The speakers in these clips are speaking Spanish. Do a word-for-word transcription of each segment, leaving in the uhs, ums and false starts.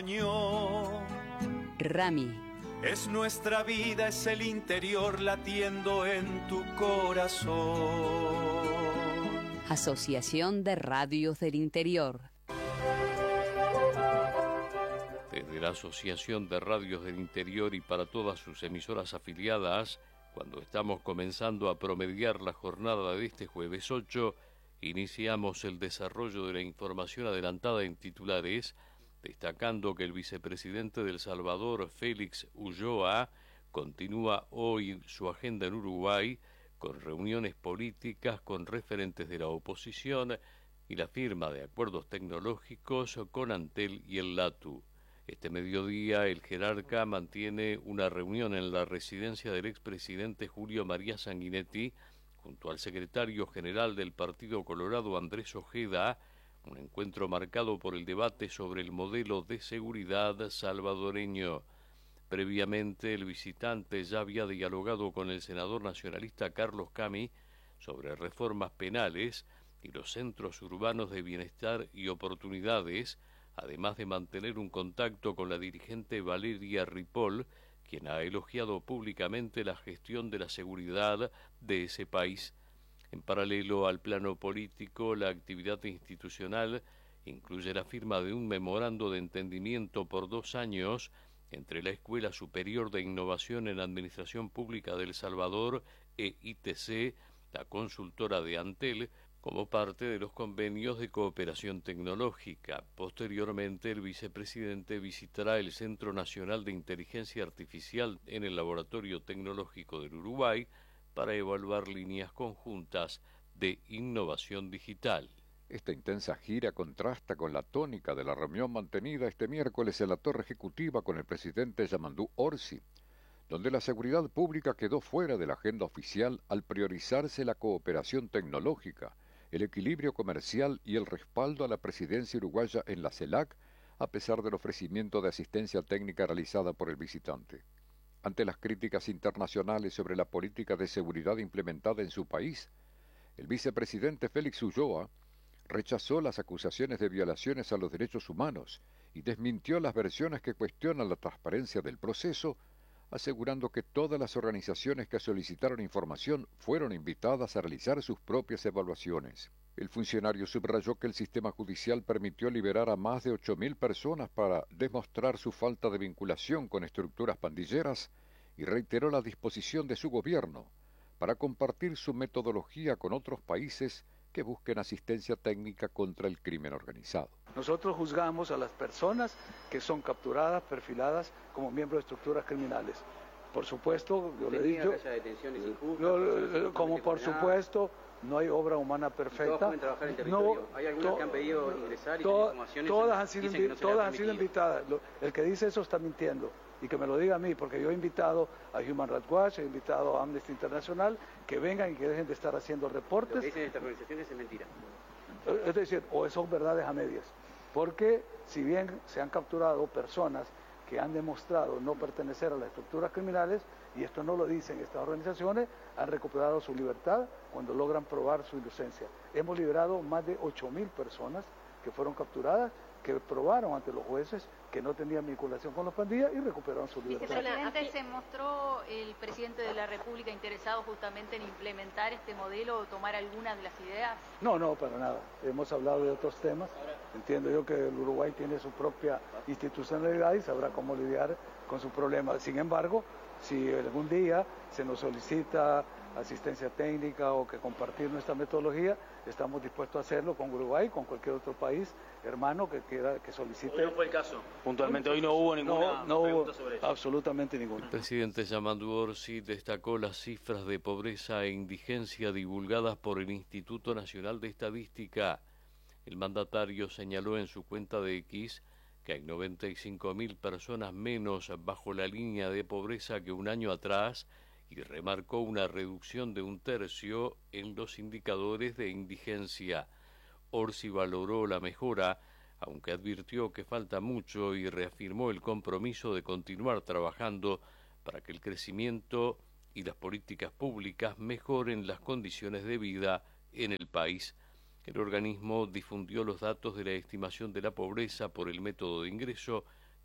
Rami. Es nuestra vida, es el interior latiendo en tu corazón. Asociación de Radios del Interior. Desde la Asociación de Radios del Interior y para todas sus emisoras afiliadas, cuando estamos comenzando a promediar la jornada de este jueves ocho, iniciamos el desarrollo de la información adelantada en titulares, destacando que el vicepresidente de El Salvador, Félix Ulloa, continúa hoy su agenda en Uruguay con reuniones políticas con referentes de la oposición y la firma de acuerdos tecnológicos con Antel y el LATU. Este mediodía el jerarca mantiene una reunión en la residencia del expresidente Julio María Sanguinetti junto al secretario general del Partido Colorado Andrés Ojeda, un encuentro marcado por el debate sobre el modelo de seguridad salvadoreño. Previamente, el visitante ya había dialogado con el senador nacionalista Carlos Cami sobre reformas penales y los centros urbanos de bienestar y oportunidades, además de mantener un contacto con la dirigente Valeria Ripoll, quien ha elogiado públicamente la gestión de la seguridad de ese país. En paralelo al plano político, la actividad institucional incluye la firma de un memorando de entendimiento por dos años entre la Escuela Superior de Innovación en Administración Pública de El Salvador e I T C, la consultora de Antel, como parte de los convenios de cooperación tecnológica. Posteriormente, el vicepresidente visitará el Centro Nacional de Inteligencia Artificial en el Laboratorio Tecnológico del Uruguay, para evaluar líneas conjuntas de innovación digital. Esta intensa gira contrasta con la tónica de la reunión mantenida este miércoles en la Torre Ejecutiva con el presidente Yamandú Orsi, donde la seguridad pública quedó fuera de la agenda oficial al priorizarse la cooperación tecnológica, el equilibrio comercial y el respaldo a la presidencia uruguaya en la CELAC, a pesar del ofrecimiento de asistencia técnica realizada por el visitante. Ante las críticas internacionales sobre la política de seguridad implementada en su país, el vicepresidente Félix Ulloa rechazó las acusaciones de violaciones a los derechos humanos y desmintió las versiones que cuestionan la transparencia del proceso, asegurando que todas las organizaciones que solicitaron información fueron invitadas a realizar sus propias evaluaciones. El funcionario subrayó que el sistema judicial permitió liberar a más de ocho mil personas para demostrar su falta de vinculación con estructuras pandilleras y reiteró la disposición de su gobierno para compartir su metodología con otros países que busquen asistencia técnica contra el crimen organizado. Nosotros juzgamos a las personas que son capturadas, perfiladas como miembros de estructuras criminales. Por supuesto, yo le he dicho, yo, como por supuesto, no hay obra humana perfecta. Todos pueden trabajar en territorio. No, hay algunas to, que han pedido ingresar y to, informaciones. Todas han sido, invi no todas han sido invitadas. Lo, el que dice eso está mintiendo. Y que me lo diga a mí, porque yo he invitado a Human Rights Watch, he invitado a Amnesty International, que vengan y que dejen de estar haciendo reportes. Lo que dicen estas organizaciones es mentira. Es decir, o son verdades a medias. Porque si bien se han capturado personas que han demostrado no pertenecer a las estructuras criminales, y esto no lo dicen estas organizaciones, han recuperado su libertad cuando logran probar su inocencia. Hemos liberado más de ocho mil personas que fueron capturadas, que probaron ante los jueces que no tenían vinculación con las pandillas y recuperaron su libertad. Vicepresidente, ¿se mostró el presidente de la República interesado justamente en implementar este modelo o tomar algunas de las ideas? No, no, para nada. Hemos hablado de otros temas. Entiendo yo que el Uruguay tiene su propia institucionalidad y sabrá cómo lidiar con su problema. Sin embargo, si algún día se nos solicita asistencia técnica o que compartir nuestra metodología, estamos dispuestos a hacerlo con Uruguay, con cualquier otro país hermano que quiera, que solicite. Hoy no fue el caso. Puntualmente hoy no hubo ninguna no, no pregunta hubo sobre eso. Absolutamente ninguna. El presidente Yamandú Orsi destacó las cifras de pobreza e indigencia divulgadas por el Instituto Nacional de Estadística. El mandatario señaló en su cuenta de X que hay noventa y cinco mil personas menos bajo la línea de pobreza que un año atrás y remarcó una reducción de un tercio en los indicadores de indigencia. Orsi valoró la mejora, aunque advirtió que falta mucho y reafirmó el compromiso de continuar trabajando para que el crecimiento y las políticas públicas mejoren las condiciones de vida en el país. El organismo difundió los datos de la estimación de la pobreza por el método de ingreso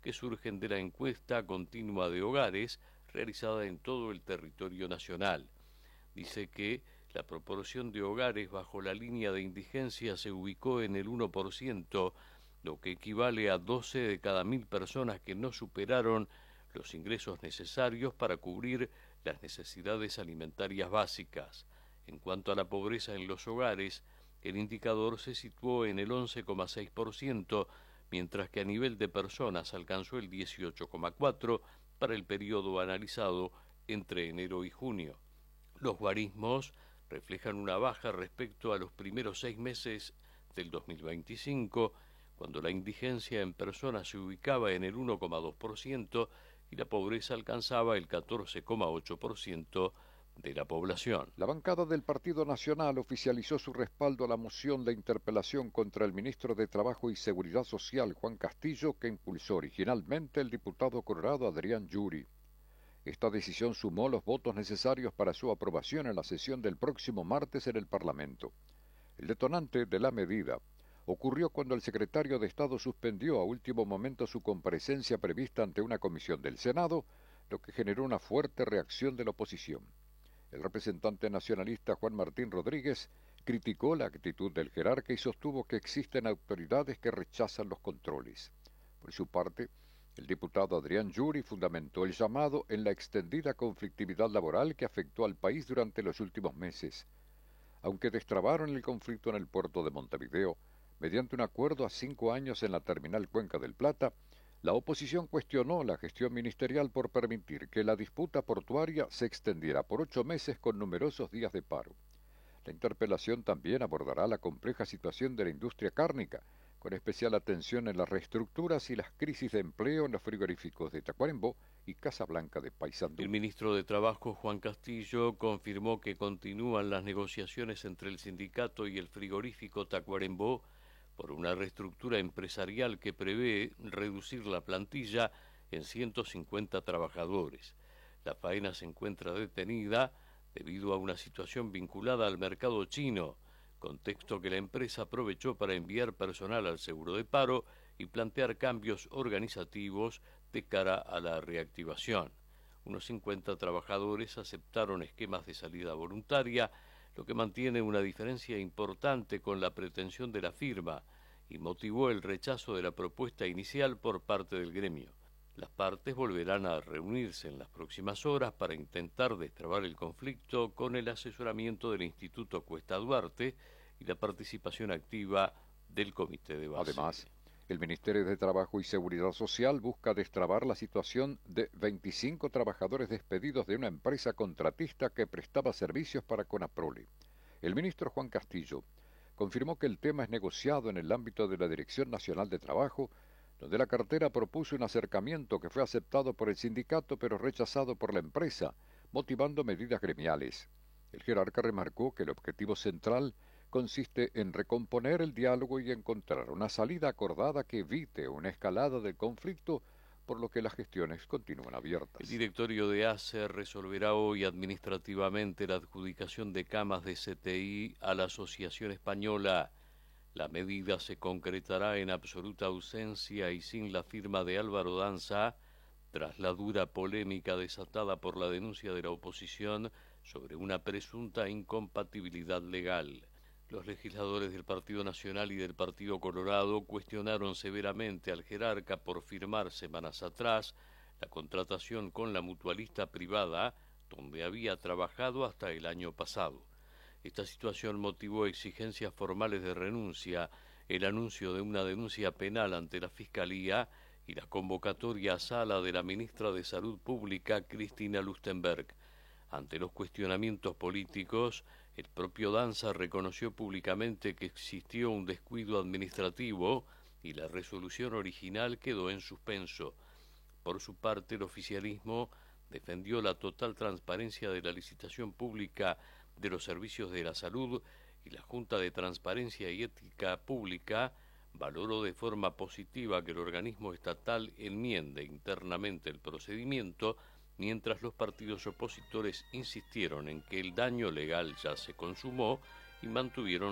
que surgen de la encuesta continua de hogares realizada en todo el territorio nacional. Dice que la proporción de hogares bajo la línea de indigencia se ubicó en el uno por ciento, lo que equivale a doce de cada mil personas que no superaron los ingresos necesarios para cubrir las necesidades alimentarias básicas. En cuanto a la pobreza en los hogares, el indicador se situó en el once coma seis por ciento, mientras que a nivel de personas alcanzó el dieciocho coma cuatro por ciento para el periodo analizado entre enero y junio. Los guarismos reflejan una baja respecto a los primeros seis meses del dos mil veinticinco, cuando la indigencia en personas se ubicaba en el uno coma dos por ciento y la pobreza alcanzaba el catorce coma ocho por ciento de la población. La bancada del Partido Nacional oficializó su respaldo a la moción de interpelación contra el ministro de Trabajo y Seguridad Social, Juan Castillo, que impulsó originalmente el diputado colorado Adrián Yuri. Esta decisión sumó los votos necesarios para su aprobación en la sesión del próximo martes en el Parlamento. El detonante de la medida ocurrió cuando el secretario de Estado suspendió a último momento su comparecencia prevista ante una comisión del Senado, lo que generó una fuerte reacción de la oposición. El representante nacionalista Juan Martín Rodríguez criticó la actitud del jerarca y sostuvo que existen autoridades que rechazan los controles. Por su parte, el diputado Adrián Yuri fundamentó el llamado en la extendida conflictividad laboral que afectó al país durante los últimos meses. Aunque destrabaron el conflicto en el puerto de Montevideo, mediante un acuerdo a cinco años en la terminal Cuenca del Plata, la oposición cuestionó la gestión ministerial por permitir que la disputa portuaria se extendiera por ocho meses con numerosos días de paro. La interpelación también abordará la compleja situación de la industria cárnica, con especial atención en las reestructuras y las crisis de empleo en los frigoríficos de Tacuarembó y Casablanca de Paysandú. El ministro de Trabajo, Juan Castillo, confirmó que continúan las negociaciones entre el sindicato y el frigorífico Tacuarembó por una reestructura empresarial que prevé reducir la plantilla en ciento cincuenta trabajadores. La faena se encuentra detenida debido a una situación vinculada al mercado chino, contexto que la empresa aprovechó para enviar personal al seguro de paro y plantear cambios organizativos de cara a la reactivación. Unos cincuenta trabajadores aceptaron esquemas de salida voluntaria, lo que mantiene una diferencia importante con la pretensión de la firma y motivó el rechazo de la propuesta inicial por parte del gremio. Las partes volverán a reunirse en las próximas horas para intentar destrabar el conflicto con el asesoramiento del Instituto Cuesta Duarte y la participación activa del Comité de Base. Además, el Ministerio de Trabajo y Seguridad Social busca destrabar la situación de veinticinco trabajadores despedidos de una empresa contratista que prestaba servicios para Conaprole. El ministro Juan Castillo confirmó que el tema es negociado en el ámbito de la Dirección Nacional de Trabajo, donde la cartera propuso un acercamiento que fue aceptado por el sindicato pero rechazado por la empresa, motivando medidas gremiales. El jerarca remarcó que el objetivo central consiste en recomponer el diálogo y encontrar una salida acordada que evite una escalada del conflicto, por lo que las gestiones continúan abiertas. El directorio de A C E R resolverá hoy administrativamente la adjudicación de camas de C T I a la Asociación Española. La medida se concretará en absoluta ausencia y sin la firma de Álvaro Danza, tras la dura polémica desatada por la denuncia de la oposición sobre una presunta incompatibilidad legal. Los legisladores del Partido Nacional y del Partido Colorado cuestionaron severamente al jerarca por firmar semanas atrás la contratación con la mutualista privada, donde había trabajado hasta el año pasado. Esta situación motivó exigencias formales de renuncia, el anuncio de una denuncia penal ante la Fiscalía y la convocatoria a sala de la ministra de Salud Pública, Cristina Lustenberg. Ante los cuestionamientos políticos, el propio Danza reconoció públicamente que existió un descuido administrativo y la resolución original quedó en suspenso. Por su parte, el oficialismo defendió la total transparencia de la licitación pública de los servicios de la salud y la Junta de Transparencia y Ética Pública valoró de forma positiva que el organismo estatal enmiende internamente el procedimiento, mientras los partidos opositores insistieron en que el daño legal ya se consumó y mantuvieron